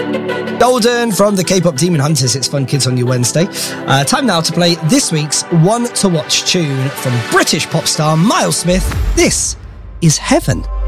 Golden from the K-pop Demon Hunters. It's Fun Kids on your Wednesday. Time now to play this week's one to watch tune from British pop star Miles Smith. This is Heaven.